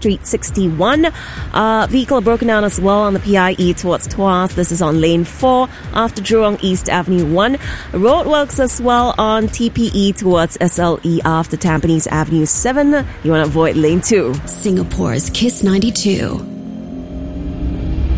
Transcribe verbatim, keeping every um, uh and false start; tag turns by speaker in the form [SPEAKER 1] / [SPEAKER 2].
[SPEAKER 1] Street sixty-one. Uh, vehicle broken down as well on the P I E towards Tuas. This is on lane four after Jurong East Avenue one. Roadworks as well on T P E towards S L E after Tampines Avenue seven. You want to avoid lane two.
[SPEAKER 2] Singapore's Kiss ninety-two.